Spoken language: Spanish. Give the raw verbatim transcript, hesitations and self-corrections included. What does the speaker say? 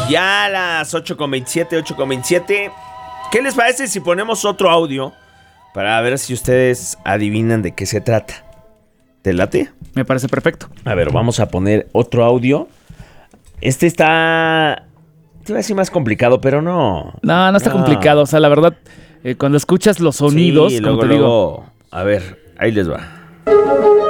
Ya a las ocho con veintisiete, ocho con veintisiete. ¿Qué les parece si ponemos otro audio para ver si ustedes adivinan de qué se trata? ¿Te late? Me parece perfecto. A ver, vamos a poner otro audio. Este está... te iba a decir más complicado, pero no. No, no está no. complicado. O sea, la verdad, eh, cuando escuchas los sonidos, sí, como luego, te digo... luego, a ver, ahí les va.